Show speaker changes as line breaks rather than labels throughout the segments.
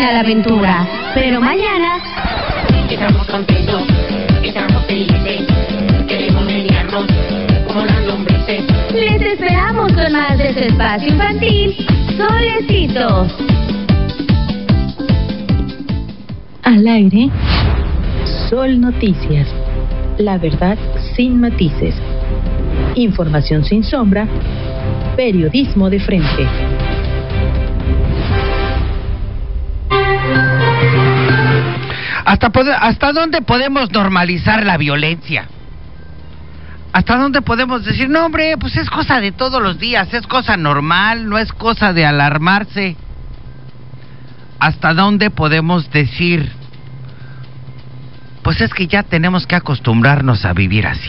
a la aventura, pero mañana
estamos contentos, estamos felices, queremos menearnos como las lombrices.
les esperamos con más de su espacio infantil, Solecitos.
Al aire, Sol Noticias. La verdad sin matices. Información sin sombra. Periodismo de frente.
¿Hasta dónde podemos normalizar la violencia? ¿Hasta dónde podemos decir, no hombre, pues es cosa de todos los días, es cosa normal, no es cosa de alarmarse? ¿Hasta dónde podemos decir, pues es que ya tenemos que acostumbrarnos a vivir así?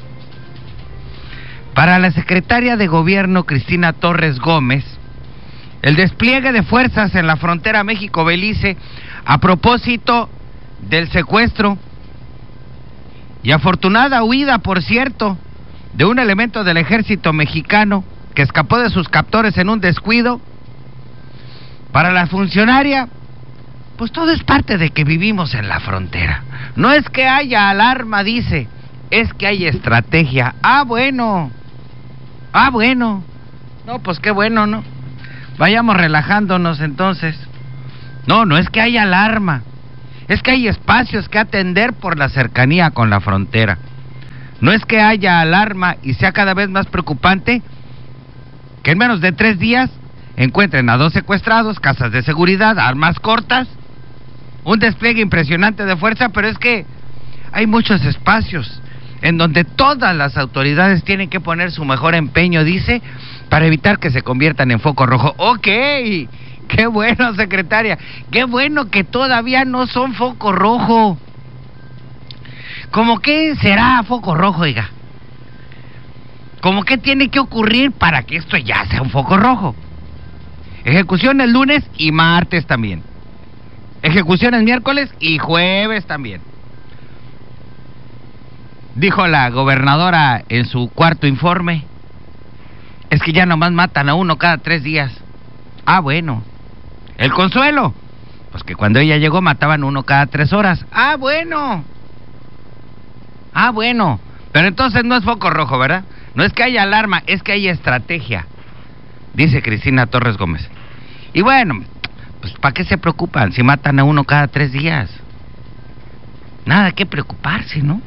Para la secretaria de Gobierno, Cristina Torres Gómez, el despliegue de fuerzas en la frontera México-Belice, a propósito del secuestro y afortunada huida, por cierto, de un elemento del ejército mexicano que escapó de sus captores en un descuido, para la funcionaria, pues todo es parte de que vivimos en la frontera. No es que haya alarma, dice, es que hay estrategia. Ah, bueno. No, pues qué bueno, ¿no? Vayamos relajándonos entonces. No es que haya alarma. Es que hay espacios que atender por la cercanía con la frontera. No es que haya alarma y sea cada vez más preocupante que en menos de 3 días encuentren a 2 secuestrados, casas de seguridad, armas cortas, un despliegue impresionante de fuerza, pero es que hay muchos espacios en donde todas las autoridades tienen que poner su mejor empeño, dice, para evitar que se conviertan en foco rojo. Ok, qué bueno, secretaria, qué bueno que todavía no son foco rojo. ¿Cómo qué será foco rojo, oiga? ¿Cómo qué tiene que ocurrir para que esto ya sea un foco rojo? Ejecuciones lunes y martes también. Ejecuciones miércoles y jueves también. Dijo la gobernadora en su cuarto informe, es que ya nomás matan a uno cada 3 días. Ah, bueno. El consuelo, pues que cuando ella llegó mataban uno cada 3 horas. Ah, bueno. Pero entonces no es foco rojo, ¿verdad? No es que haya alarma, es que hay estrategia, dice Cristina Torres Gómez. Y bueno, pues ¿para qué se preocupan si matan a uno cada 3 días? Nada que preocuparse, ¿no?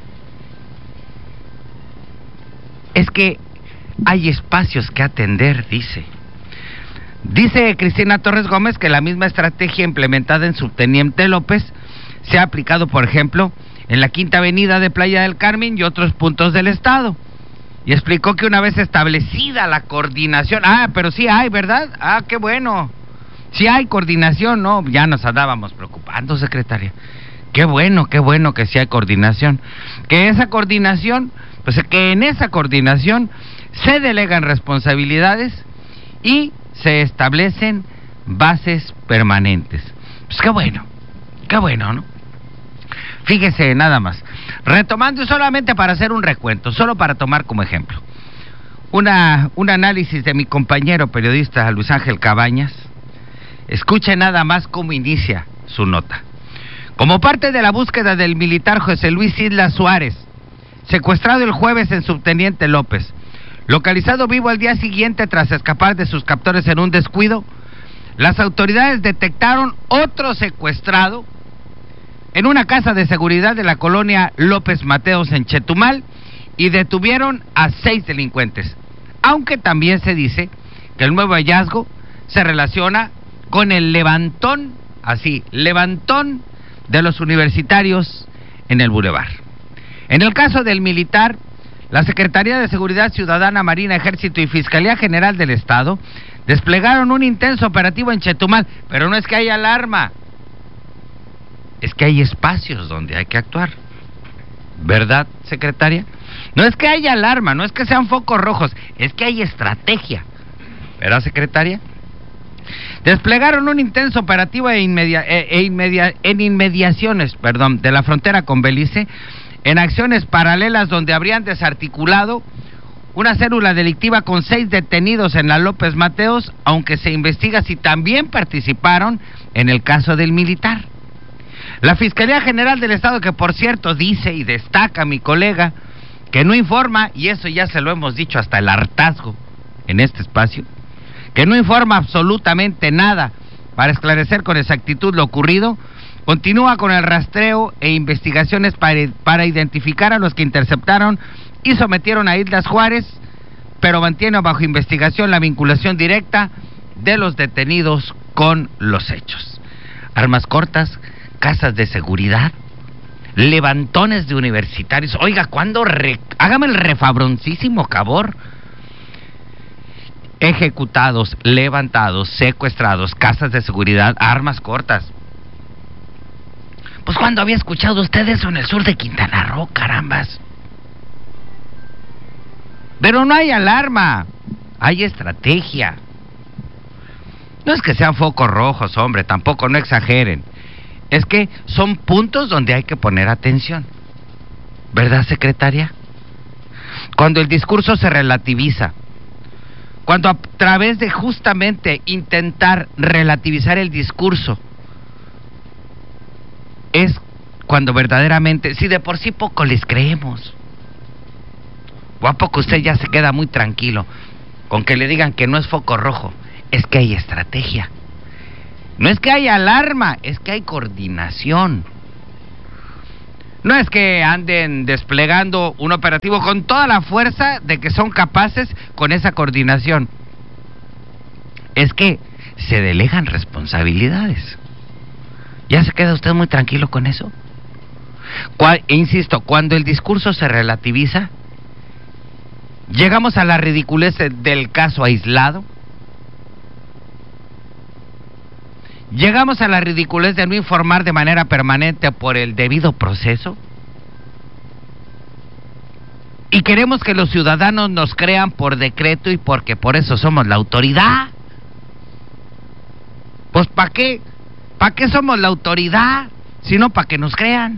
Es que hay espacios que atender, dice. Dice Cristina Torres Gómez que la misma estrategia implementada en Subteniente López se ha aplicado, por ejemplo, en la Quinta Avenida de Playa del Carmen y otros puntos del estado. Y explicó que una vez establecida la coordinación, pero sí hay, ¿verdad? Qué bueno. Sí hay coordinación, ¿no? Ya nos andábamos preocupando, secretaria. Qué bueno que sí hay coordinación. Que esa coordinación, pues que en esa coordinación se delegan responsabilidades y se establecen bases permanentes. Pues qué bueno, ¿no? Fíjese nada más, retomando solamente para hacer un recuento, solo para tomar como ejemplo, un análisis de mi compañero periodista Luis Ángel Cabañas. Escuche nada más cómo inicia su nota. Como parte de la búsqueda del militar José Luis Isla Suárez, secuestrado el jueves en Subteniente López, localizado vivo al día siguiente tras escapar de sus captores en un descuido, las autoridades detectaron otro secuestrado en una casa de seguridad de la colonia López Mateos en Chetumal y detuvieron a 6 delincuentes, aunque también se dice que el nuevo hallazgo se relaciona con el levantón de los universitarios en el Boulevard. En el caso del militar, la Secretaría de Seguridad Ciudadana, Marina, Ejército y Fiscalía General del Estado desplegaron un intenso operativo en Chetumal, pero no es que haya alarma, es que hay espacios donde hay que actuar. ¿Verdad, secretaria? No es que haya alarma, no es que sean focos rojos, es que hay estrategia. ¿Verdad, secretaria? Desplegaron un intenso operativo en inmediaciones de la frontera con Belice, en acciones paralelas donde habrían desarticulado una célula delictiva con 6 detenidos en la López Mateos, aunque se investiga si también participaron en el caso del militar. La Fiscalía General del Estado, que por cierto dice y destaca mi colega, que no informa, y eso ya se lo hemos dicho hasta el hartazgo en este espacio, que no informa absolutamente nada para esclarecer con exactitud lo ocurrido, continúa con el rastreo e investigaciones para identificar a los que interceptaron y sometieron a Islas Juárez, pero mantiene bajo investigación la vinculación directa de los detenidos con los hechos. Armas cortas, casas de seguridad, levantones de universitarios. Oiga, ¿cuándo? Hágame el refabroncísimo favor. Ejecutados, levantados, secuestrados, casas de seguridad, armas cortas. Pues ¿cuándo había escuchado usted eso en el sur de Quintana Roo, carambas? Pero no hay alarma, hay estrategia. No es que sean focos rojos, hombre, tampoco, no exageren. Es que son puntos donde hay que poner atención. ¿Verdad, secretaria? Cuando el discurso se relativiza, cuando a través de justamente intentar relativizar el discurso, es cuando verdaderamente, si de por sí poco les creemos, ¿o a poco usted ya se queda muy tranquilo con que le digan que no es foco rojo? Es que hay estrategia. No es que haya alarma, es que hay coordinación. No es que anden desplegando un operativo con toda la fuerza de que son capaces con esa coordinación. Es que se delegan responsabilidades. ¿Ya se queda usted muy tranquilo con eso? Insisto, cuando el discurso se relativiza, llegamos a la ridiculez del caso aislado. Llegamos a la ridiculez de no informar de manera permanente por el debido proceso. Y queremos que los ciudadanos nos crean por decreto y porque por eso somos la autoridad. Pues ¿para qué? ¿Para qué somos la autoridad? Sino para que nos crean.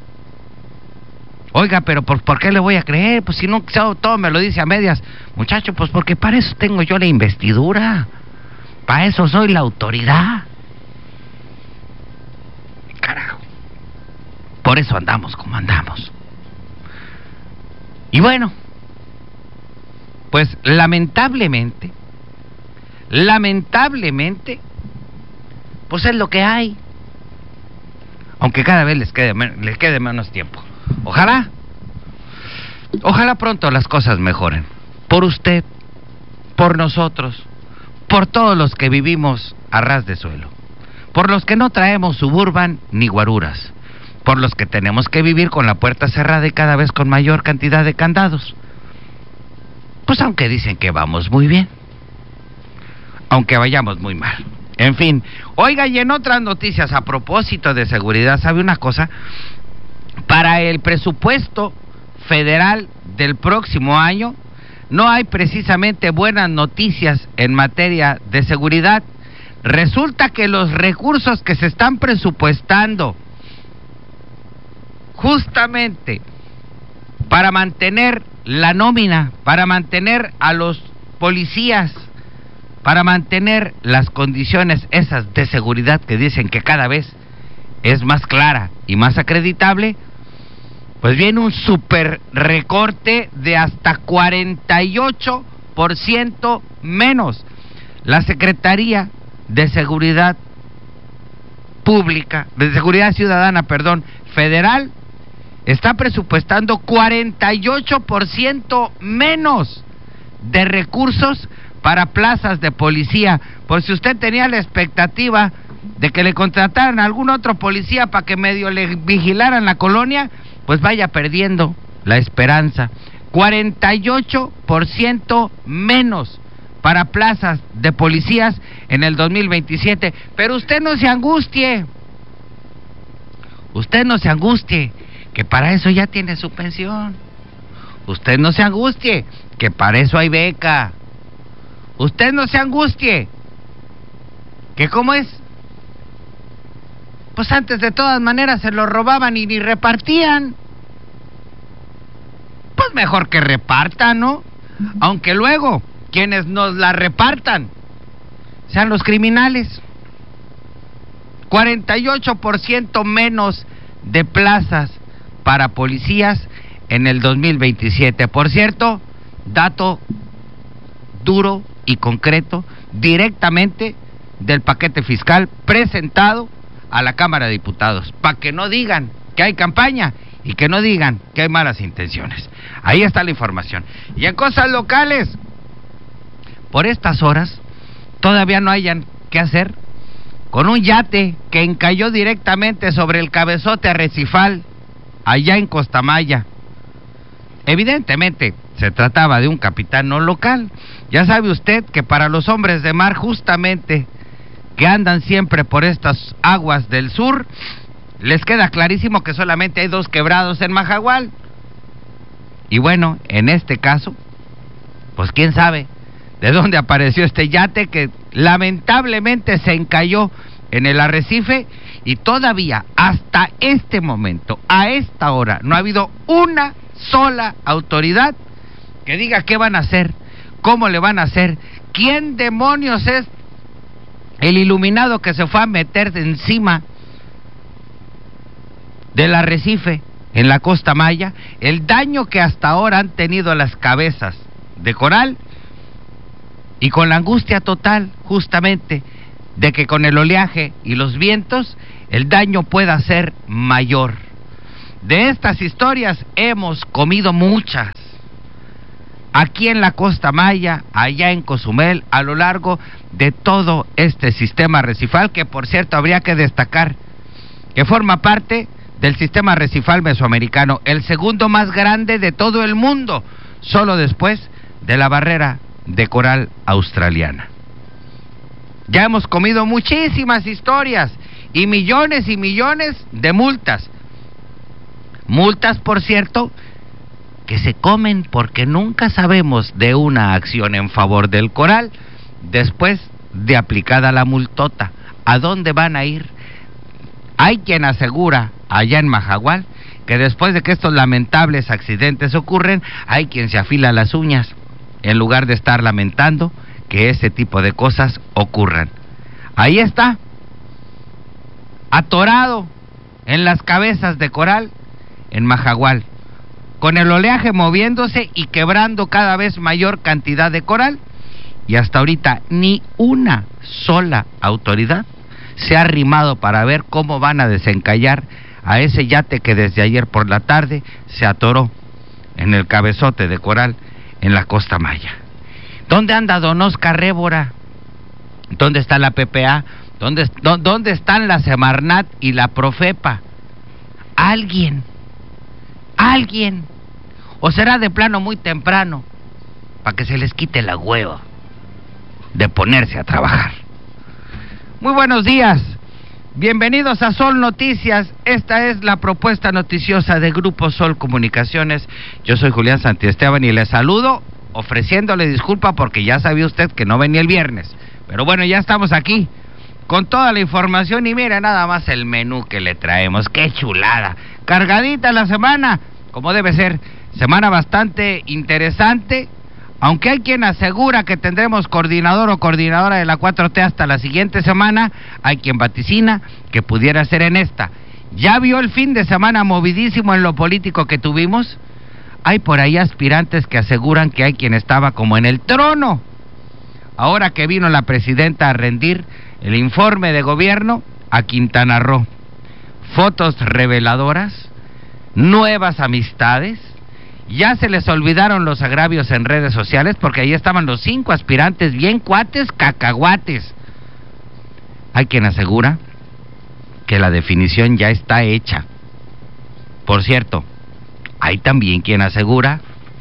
Oiga, pero ¿por qué le voy a creer? Pues si no, todo me lo dice a medias. Muchacho, pues porque para eso tengo yo la investidura. Para eso soy la autoridad. Carajo. Por eso andamos como andamos. Y bueno, pues lamentablemente, pues es lo que hay. Aunque cada vez les quede menos tiempo. Ojalá pronto las cosas mejoren. Por usted, por nosotros, por todos los que vivimos a ras de suelo. Por los que no traemos suburban ni guaruras. Por los que tenemos que vivir con la puerta cerrada y cada vez con mayor cantidad de candados. Pues aunque dicen que vamos muy bien. Aunque vayamos muy mal. En fin, oiga, y en otras noticias a propósito de seguridad, ¿sabe una cosa? Para el presupuesto federal del próximo año, no hay precisamente buenas noticias en materia de seguridad. Resulta que los recursos que se están presupuestando justamente para mantener la nómina, para mantener a los policías, para mantener las condiciones esas de seguridad que dicen que cada vez es más clara y más acreditable, pues viene un super recorte de hasta 48% menos. La Secretaría de Seguridad Pública, de Seguridad Ciudadana, federal, está presupuestando 48% menos de recursos para plazas de policía. Por si usted tenía la expectativa de que le contrataran a algún otro policía para que medio le vigilaran la colonia, pues vaya perdiendo la esperanza. 48% menos para plazas de policías en el 2027. Pero usted no se angustie. Usted no se angustie, que para eso ya tiene su pensión. Usted no se angustie, que para eso hay beca. Usted no se angustie, que ¿cómo es? Pues antes de todas maneras se lo robaban y ni repartían. Pues mejor que repartan, ¿no? aunque luego quienes nos la repartan sean los criminales. 48% menos de plazas para policías en el 2027. Por cierto, dato duro y concreto directamente del paquete fiscal presentado a la Cámara de Diputados, para que no digan que hay campaña y que no digan que hay malas intenciones. Ahí está la información. Y en cosas locales, por estas horas todavía no hayan qué hacer con un yate que encalló directamente sobre el cabezote arrecifal allá en Costamaya. Evidentemente se trataba de un capitán no local. Ya sabe usted que para los hombres de mar, justamente, que andan siempre por estas aguas del sur, les queda clarísimo que solamente hay 2 quebrados en Mahahual. Y bueno, en este caso, pues quién sabe de dónde apareció este yate que lamentablemente se encalló en el arrecife, y todavía hasta este momento, a esta hora, no ha habido una sola autoridad que diga qué van a hacer, cómo le van a hacer, quién demonios es el iluminado que se fue a meter encima del arrecife en la Costa Maya, el daño que hasta ahora han tenido las cabezas de coral, y con la angustia total justamente de que con el oleaje y los vientos el daño pueda ser mayor. De estas historias hemos comido muchas aquí en la Costa Maya, allá en Cozumel, a lo largo de todo este sistema arrecifal, que por cierto habría que destacar que forma parte del sistema arrecifal mesoamericano, el segundo más grande de todo el mundo, solo después de la barrera de coral australiana. Ya hemos comido muchísimas historias y millones de multas. Multas, por cierto, que se comen porque nunca sabemos de una acción en favor del coral después de aplicada la multota. ¿A dónde van a ir? Hay quien asegura allá en Mahahual que después de que estos lamentables accidentes ocurren, hay quien se afila las uñas en lugar de estar lamentando que ese tipo de cosas ocurran. Ahí está, atorado en las cabezas de coral en Mahahual, con el oleaje moviéndose y quebrando cada vez mayor cantidad de coral, y hasta ahorita ni una sola autoridad se ha arrimado para ver cómo van a desencallar a ese yate que desde ayer por la tarde se atoró en el cabezote de coral en la Costa Maya. ¿Dónde anda don Oscar Révora? ¿Dónde está la PPA? ¿Dónde están la Semarnat y la Profepa? ¿Alguien? ¿O será de plano muy temprano para que se les quite la hueva de ponerse a trabajar? Muy buenos días, bienvenidos a Sol Noticias. Esta es la propuesta noticiosa de Grupo Sol Comunicaciones. Yo soy Julián Santiesteban y les saludo ofreciéndole disculpa porque ya sabía usted que no venía el viernes. Pero bueno, ya estamos aquí con toda la información y mira nada más el menú que le traemos. ¡Qué chulada! Cargadita la semana, como debe ser. Semana bastante interesante, aunque hay quien asegura que tendremos coordinador o coordinadora de la 4T hasta la siguiente semana, hay quien vaticina que pudiera ser en esta. ¿Ya vio el fin de semana movidísimo en lo político que tuvimos? Hay por ahí aspirantes que aseguran que hay quien estaba como en el trono. Ahora que vino la presidenta a rendir el informe de gobierno a Quintana Roo. Fotos reveladoras, nuevas amistades. Ya se les olvidaron los agravios en redes sociales porque ahí estaban los 5 aspirantes bien cuates, cacahuates. Hay quien asegura que la definición ya está hecha. Por cierto, hay también quien asegura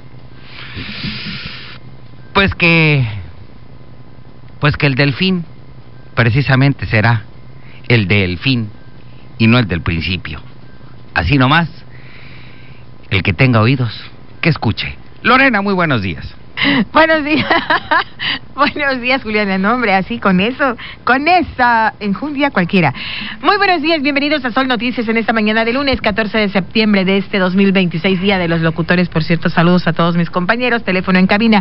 pues que el delfín precisamente será el del fin y no el del principio. Así nomás, el que tenga oídos, que escuche. Lorena, muy buenos días.
Buenos días. Buenos días, Juliana. No, hombre, así con esa enjundia cualquiera. Muy buenos días, bienvenidos a Sol Noticias en esta mañana de lunes 14 de septiembre de este 2026, Día de los Locutores. Por cierto, saludos a todos mis compañeros. Teléfono en cabina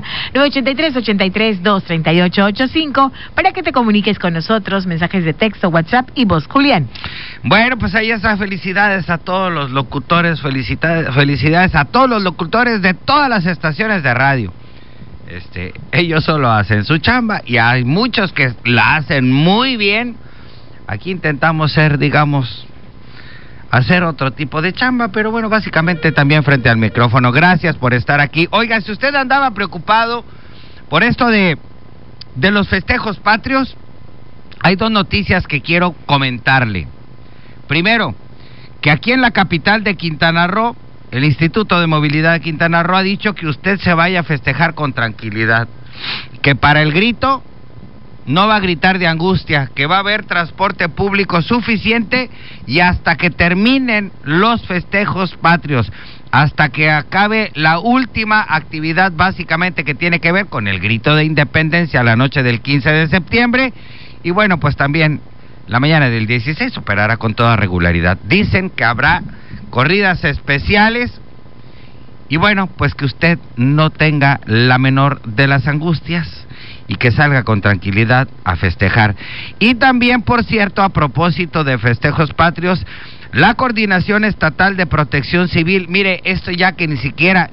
983-83-238-85 para que te comuniques con nosotros. Mensajes de texto, WhatsApp y voz. Julián.
Bueno, pues ahí está. Felicidades a todos los locutores. Felicidades a todos los locutores de todas las estaciones de radio. Ellos solo hacen su chamba y hay muchos que la hacen muy bien. Aquí intentamos hacer otro tipo de chamba, pero bueno, básicamente también frente al micrófono. Gracias por estar aquí. Oiga, si usted andaba preocupado por esto de los festejos patrios, hay dos noticias que quiero comentarle. Primero, que aquí en la capital de Quintana Roo, el Instituto de Movilidad de Quintana Roo ha dicho que usted se vaya a festejar con tranquilidad, que para el grito no va a gritar de angustia, que va a haber transporte público suficiente y hasta que terminen los festejos patrios, hasta que acabe la última actividad básicamente que tiene que ver con el grito de independencia la noche del 15 de septiembre y bueno, pues también la mañana del 16 operará con toda regularidad. Dicen que habrá corridas especiales y bueno, pues que usted no tenga la menor de las angustias y que salga con tranquilidad a festejar. Y también, por cierto, a propósito de festejos patrios, la Coordinación Estatal de Protección Civil, mire, esto ya que ni siquiera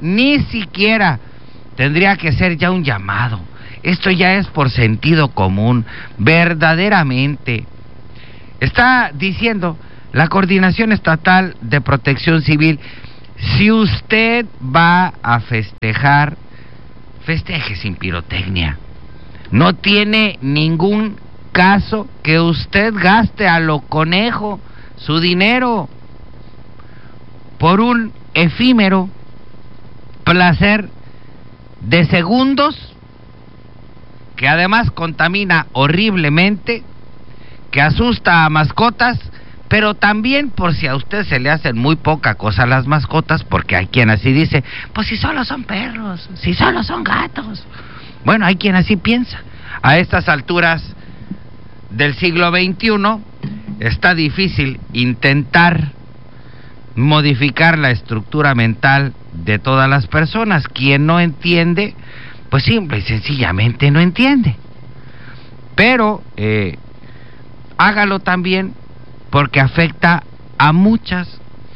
tendría que ser ya un llamado, esto ya es por sentido común, verdaderamente. Está diciendo la Coordinación Estatal de Protección Civil, si usted va a festejar, festeje sin pirotecnia. No tiene ningún caso que usted gaste a lo conejo su dinero por un efímero placer de segundos que además contamina horriblemente, que asusta a mascotas, pero también por si a usted se le hacen muy poca cosa las mascotas, porque hay quien así dice, pues si solo son perros, si solo son gatos. Bueno, hay quien así piensa. A estas alturas del siglo XXI está difícil intentar modificar la estructura mental de todas las personas. Quien no entiende, pues simple y sencillamente no entiende. Pero hágalo también porque afecta a muchas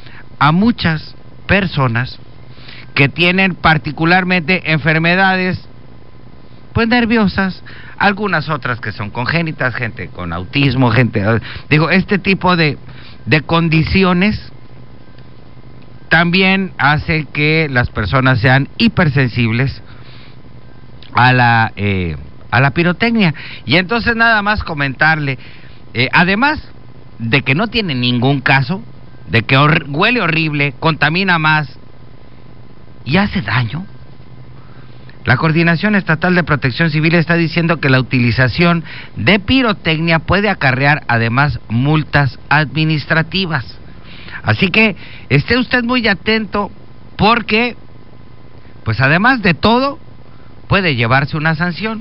personas que tienen particularmente enfermedades pues nerviosas, algunas otras que son congénitas, gente con autismo, este tipo de condiciones también hace que las personas sean hipersensibles a la pirotecnia. Y entonces nada más comentarle, además de que no tiene ningún caso, de que huele horrible, contamina más y hace daño, la Coordinación Estatal de Protección Civil está diciendo que la utilización de pirotecnia puede acarrear además multas administrativas. Así que esté usted muy atento porque, pues además de todo, puede llevarse una sanción.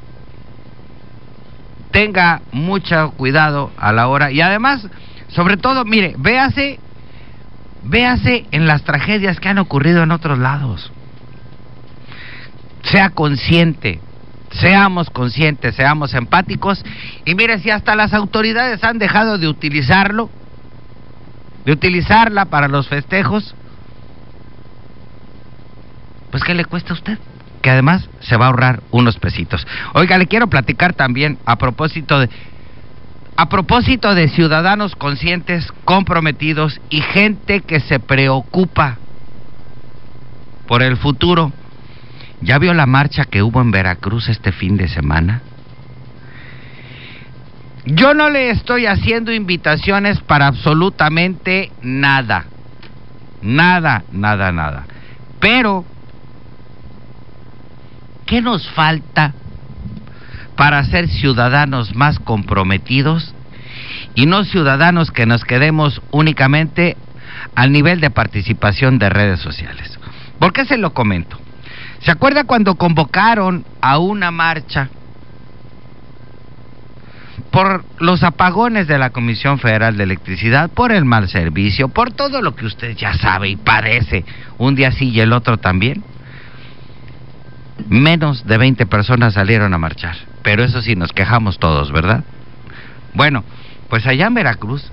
Tenga mucho cuidado a la hora y además, sobre todo, mire, véase en las tragedias que han ocurrido en otros lados. Sea consciente, seamos conscientes, seamos empáticos y mire, si hasta las autoridades han dejado de utilizarla para los festejos, pues ¿qué le cuesta a usted? Que además se va a ahorrar unos pesitos. Oiga, le quiero platicar también a propósito de ciudadanos conscientes, comprometidos y gente que se preocupa por el futuro. ¿Ya vio la marcha que hubo en Veracruz este fin de semana? Yo no le estoy haciendo invitaciones para absolutamente nada. Nada. Pero ¿qué nos falta para ser ciudadanos más comprometidos y no ciudadanos que nos quedemos únicamente al nivel de participación de redes sociales? ¿Por qué se lo comento? ¿Se acuerda cuando convocaron a una marcha por los apagones de la Comisión Federal de Electricidad, por el mal servicio, por todo lo que usted ya sabe y padece, un día sí y el otro también? Menos de 20 personas salieron a marchar, pero eso sí, nos quejamos todos, ¿verdad? Bueno, pues allá en Veracruz,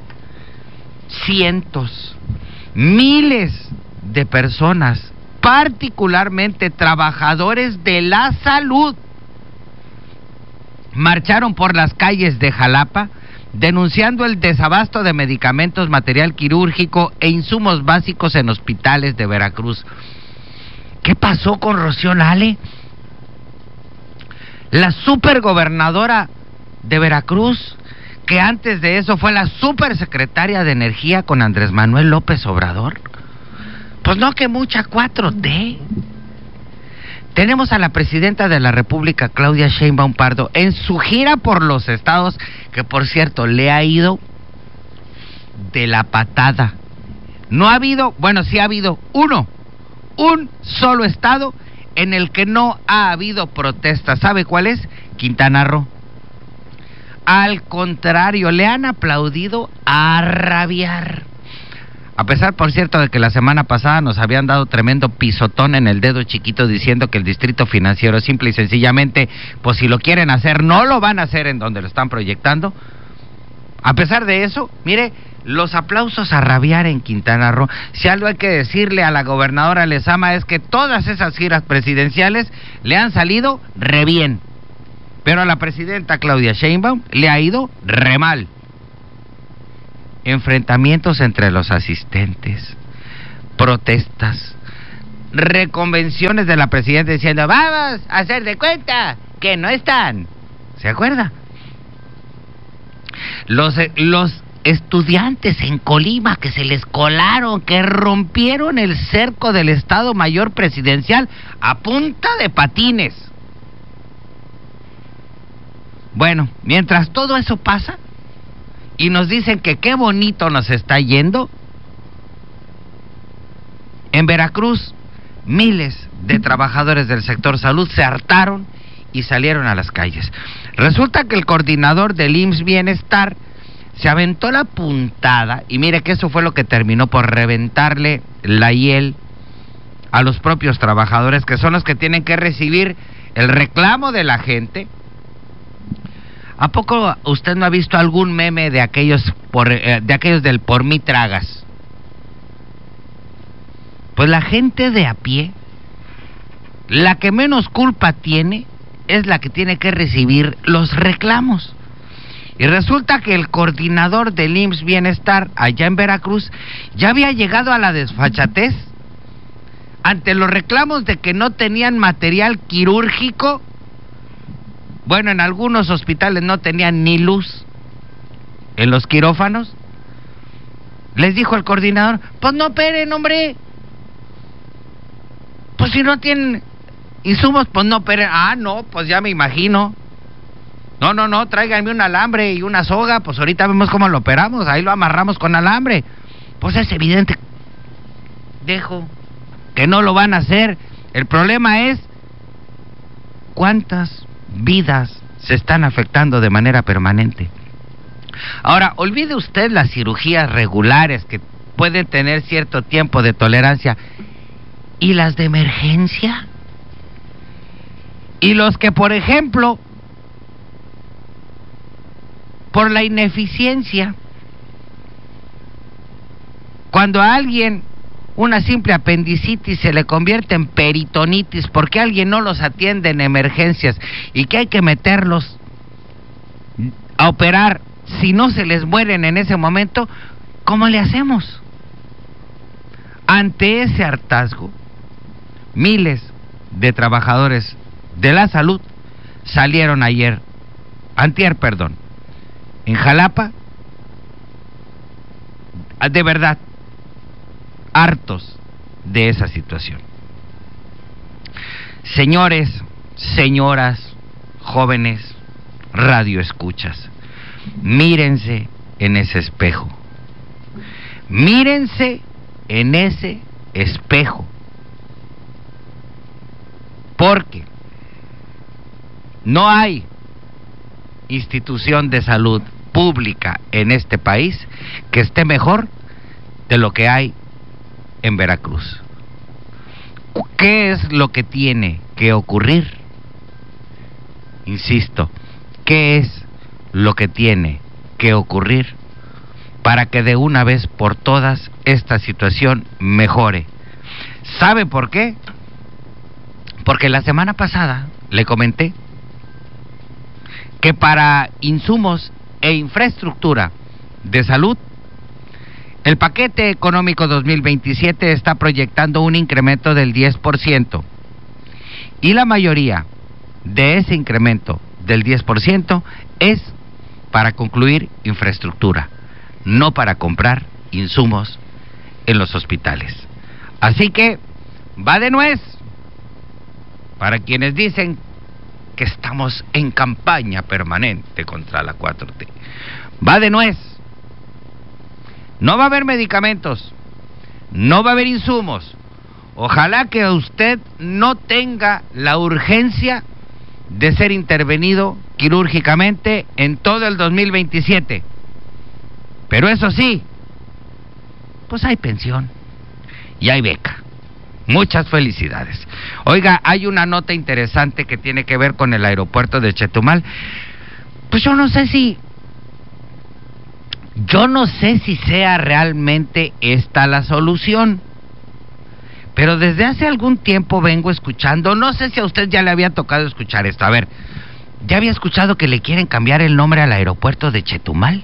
cientos, miles de personas, particularmente trabajadores de la salud, marcharon por las calles de Jalapa denunciando el desabasto de medicamentos, material quirúrgico e insumos básicos en hospitales de Veracruz. ¿Qué pasó con Rocío Nale? La supergobernadora de Veracruz, que antes de eso fue la supersecretaria de Energía con Andrés Manuel López Obrador. Pues no, que mucha 4T. Tenemos a la presidenta de la República, Claudia Sheinbaum Pardo, en su gira por los estados, que por cierto le ha ido de la patada. No ha habido, bueno, sí ha habido un solo estado en el que no ha habido protesta. ¿Sabe cuál es? Quintana Roo. Al contrario, le han aplaudido a rabiar. A pesar, por cierto, de que la semana pasada nos habían dado tremendo pisotón en el dedo chiquito diciendo que el Distrito Financiero simple y sencillamente, pues si lo quieren hacer, no lo van a hacer en donde lo están proyectando. A pesar de eso, mire, los aplausos a rabiar en Quintana Roo. Si algo hay que decirle a la gobernadora Lezama es que todas esas giras presidenciales le han salido re bien, pero a la presidenta Claudia Sheinbaum le ha ido re mal. Enfrentamientos entre los asistentes, protestas, reconvenciones de la presidenta diciendo vamos a hacer de cuenta que no están. ¿Se acuerda? Los estudiantes en Colima que se les colaron, que rompieron el cerco del Estado Mayor Presidencial a punta de patines. Bueno, mientras todo eso pasa y nos dicen que qué bonito nos está yendo, en Veracruz miles de trabajadores del sector salud se hartaron y salieron a las calles. Resulta que el coordinador del IMSS Bienestar se aventó la puntada, y mire que eso fue lo que terminó por reventarle la hiel a los propios trabajadores, que son los que tienen que recibir el reclamo de la gente. ¿A poco usted no ha visto algún meme de aquellos del por mí tragas? Pues la gente de a pie, la que menos culpa tiene, es la que tiene que recibir los reclamos. Y resulta que el coordinador del IMSS Bienestar allá en Veracruz ya había llegado a la desfachatez ante los reclamos de que no tenían material quirúrgico. Bueno, en algunos hospitales no tenían ni luz en los quirófanos. Les dijo el coordinador, pues no operen, hombre. Pues si no tienen insumos, pues no operen. Ah, no, pues ya me imagino. No, tráiganme un alambre y una soga, pues ahorita vemos cómo lo operamos, ahí lo amarramos con alambre. Pues es evidente, dejo, que no lo van a hacer. El problema es cuántas vidas se están afectando de manera permanente. Ahora, olvide usted las cirugías regulares que pueden tener cierto tiempo de tolerancia. ¿Y las de emergencia? Y los que, por ejemplo, por la ineficiencia, cuando a alguien una simple apendicitis se le convierte en peritonitis porque alguien no los atiende en emergencias y que hay que meterlos a operar, si no se les mueren en ese momento, ¿cómo le hacemos? Ante ese hartazgo, miles de trabajadores de la salud salieron antier, en Jalapa, de verdad, hartos de esa situación. Señores, señoras, jóvenes, radioescuchas, mírense en ese espejo. Mírense en ese espejo. porque no hay institución de salud pública en este país que esté mejor de lo que hay en Veracruz. ¿Qué es lo que tiene que ocurrir? Insisto, ¿qué es lo que tiene que ocurrir para que de una vez por todas esta situación mejore? ¿Sabe por qué? Porque la semana pasada le comenté que para insumos e infraestructura de salud, el paquete económico 2027 está proyectando un incremento del 10%. Y la mayoría de ese incremento del 10% es para concluir infraestructura, no para comprar insumos en los hospitales. Así que va de nuez para quienes dicen que estamos en campaña permanente contra la 4T. Va de nuez. No va a haber medicamentos, no va a haber insumos. Ojalá que usted no tenga la urgencia de ser intervenido quirúrgicamente en todo el 2027. Pero eso sí, pues hay pensión y hay beca. Muchas felicidades. Oiga, hay una nota interesante que tiene que ver con el aeropuerto de Chetumal. Pues yo no sé si sea realmente esta la solución. Pero desde hace algún tiempo vengo escuchando, no sé si a usted ya le había tocado escuchar esto. A ver, ¿ya había escuchado que le quieren cambiar el nombre al aeropuerto de Chetumal?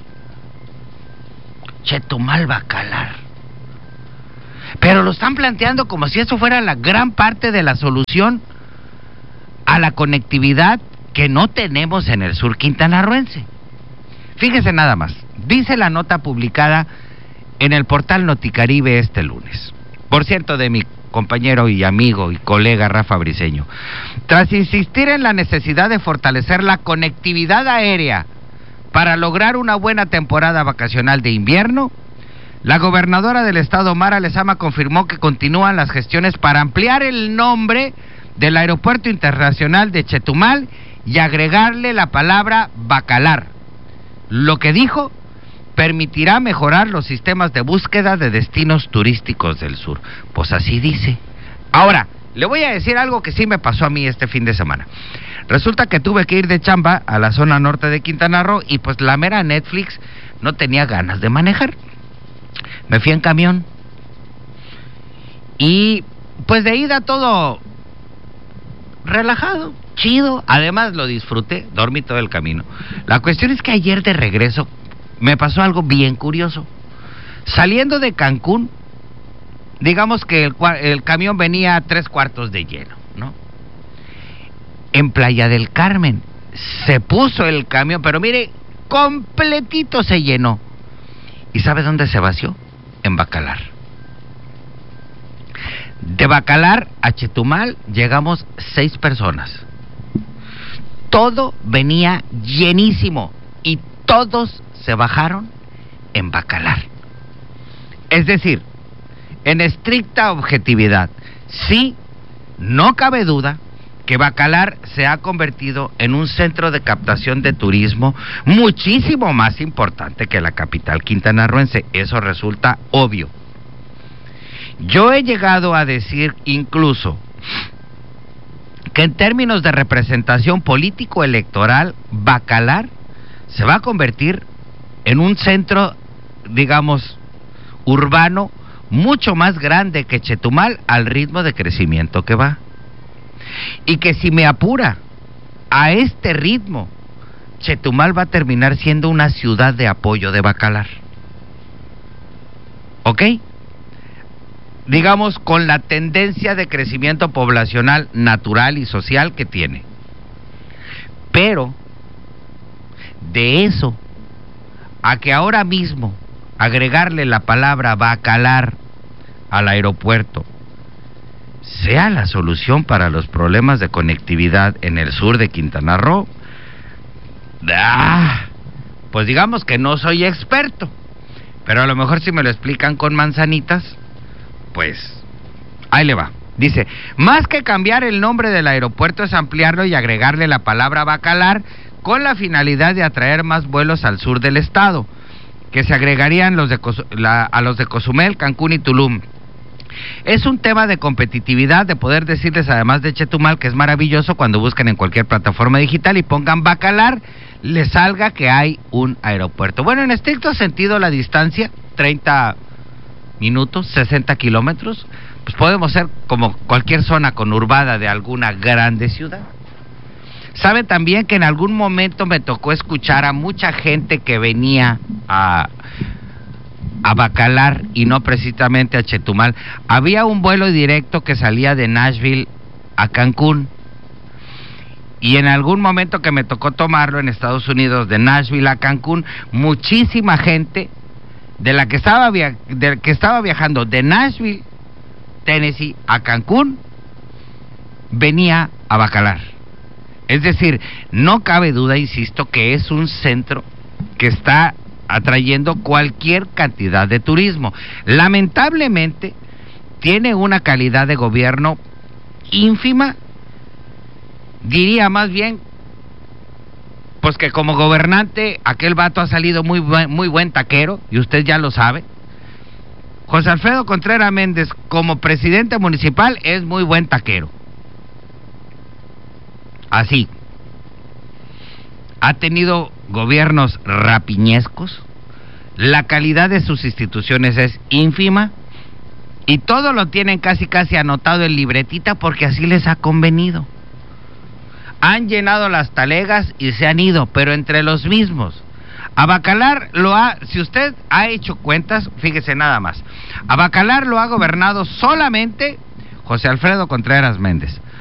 Chetumal Bacalar. Pero lo están planteando como si eso fuera la gran parte de la solución a la conectividad que no tenemos en el sur quintanarroense. Fíjese nada más, dice la nota publicada en el portal Noticaribe este lunes. Por cierto, de mi compañero y amigo y colega Rafa Briceño. Tras insistir en la necesidad de fortalecer la conectividad aérea para lograr una buena temporada vacacional de invierno, la gobernadora del estado, Mara Lezama, confirmó que continúan las gestiones para ampliar el nombre del Aeropuerto Internacional de Chetumal y agregarle la palabra Bacalar. Lo que dijo permitirá mejorar los sistemas de búsqueda de destinos turísticos del sur. Pues así dice. Ahora, le voy a decir algo que sí me pasó a mí este fin de semana. Resulta que tuve que ir de chamba a la zona norte de Quintana Roo y pues la mera Netflix no tenía ganas de manejar. Me fui en camión y pues de ida todo relajado, chido, además lo disfruté, dormí todo el camino. La cuestión es que ayer de regreso me pasó algo bien curioso. Saliendo de Cancún, digamos que el camión venía a 3/4 de lleno, ¿no? En Playa del Carmen se puso el camión, pero mire, completito se llenó. ¿Y sabe dónde se vació? En Bacalar. De Bacalar a Chetumal llegamos 6 personas. Todo venía llenísimo y todos se bajaron en Bacalar. Es decir, en estricta objetividad, sí, no cabe duda que Bacalar se ha convertido en un centro de captación de turismo muchísimo más importante que la capital quintanarroense. Eso resulta obvio. Yo he llegado a decir incluso que en términos de representación político-electoral, Bacalar se va a convertir en un centro, digamos, urbano mucho más grande que Chetumal al ritmo de crecimiento que va. Y que si me apura, a este ritmo, Chetumal va a terminar siendo una ciudad de apoyo de Bacalar. ¿Ok? Digamos, con la tendencia de crecimiento poblacional natural y social que tiene. Pero, de eso, a que ahora mismo agregarle la palabra Bacalar al aeropuerto sea la solución para los problemas de conectividad en el sur de Quintana Roo, pues digamos que no soy experto, pero a lo mejor si me lo explican con manzanitas, pues ahí le va. Dice, más que cambiar el nombre del aeropuerto es ampliarlo y agregarle la palabra Bacalar con la finalidad de atraer más vuelos al sur del estado, que se agregarían a los de Cozumel, Cancún y Tulum. Es un tema de competitividad, de poder decirles además de Chetumal que es maravilloso cuando buscan en cualquier plataforma digital y pongan Bacalar, les salga que hay un aeropuerto. Bueno, en estricto sentido la distancia, 30 minutos, 60 kilómetros, pues podemos ser como cualquier zona conurbada de alguna grande ciudad. Sabe también que en algún momento me tocó escuchar a mucha gente que venía a Bacalar y no precisamente a Chetumal. Había un vuelo directo que salía de Nashville a Cancún, y en algún momento que me tocó tomarlo en Estados Unidos, de Nashville a Cancún, muchísima gente que estaba viajando de Nashville, Tennessee, a Cancún, venía a Bacalar. Es decir, no cabe duda, insisto, que es un centro que está atrayendo cualquier cantidad de turismo. Lamentablemente, tiene una calidad de gobierno ínfima, diría más bien, pues que como gobernante, aquel vato ha salido muy buen taquero, y usted ya lo sabe. José Alfredo Contreras Méndez, como presidente municipal, es muy buen taquero. Así. Ha tenido gobiernos rapiñescos, la calidad de sus instituciones es ínfima, y todo lo tienen casi anotado en libretita porque así les ha convenido. Han llenado las talegas y se han ido, pero entre los mismos. A Bacalar si usted ha hecho cuentas, fíjese nada más, a Bacalar lo ha gobernado solamente José Alfredo Contreras Méndez.